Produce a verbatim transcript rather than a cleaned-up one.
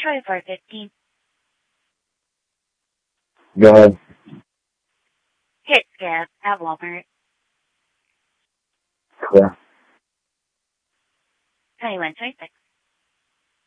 Try for fifteen. Go ahead. Hit gas at Walmart. Clear. twenty-one twenty-six.